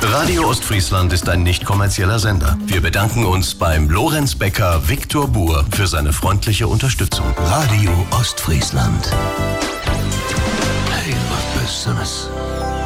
Radio Ostfriesland ist ein nicht kommerzieller Sender. Wir bedanken uns beim Lorenz Becker Viktor Buhr für seine freundliche Unterstützung. Radio Ostfriesland. Hey, was Besseres.